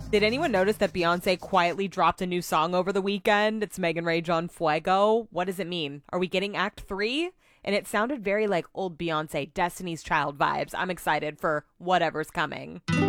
Did anyone notice that Beyonce quietly dropped a new song over the weekend? It's Megan Rage on Fuego. What does it mean? Are we getting Act 3? And it sounded very like old Beyonce, Destiny's Child vibes. I'm excited for whatever's coming.